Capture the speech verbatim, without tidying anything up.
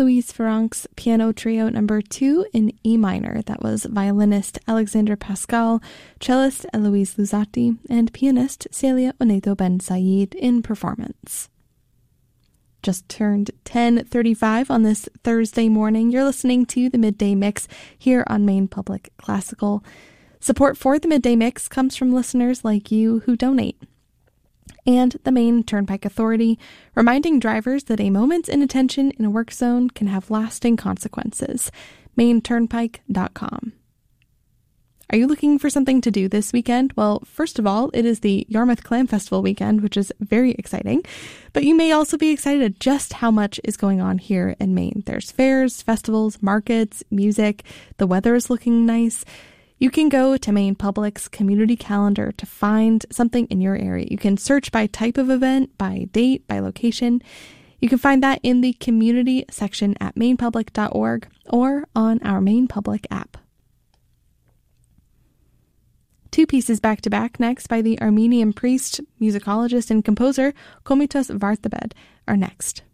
Louise Farrenc's Piano Trio number two in E minor. That was violinist Alexandre Pascal, cellist Eloise Luzzati, and pianist Celia Oneto Ben Said in performance. Just turned ten thirty-five on this Thursday morning. You're listening to the Midday Mix here on Maine Public Classical. Support for the Midday Mix comes from listeners like you who donate. And the Maine Turnpike Authority, reminding drivers that a moment's inattention in a work zone can have lasting consequences. maine turnpike dot com. Are you looking for something to do this weekend? Well, first of all, it is the Yarmouth Clam Festival weekend, which is very exciting. But you may also be excited at just how much is going on here in Maine. There's fairs, festivals, markets, music. The weather is looking nice. You can go to Maine Public's community calendar to find something in your area. You can search by type of event, by date, by location. You can find that in the community section at maine public dot org or on our Maine Public app. Two pieces back-to-back next by the Armenian priest, musicologist, and composer Komitos Vartabed are next.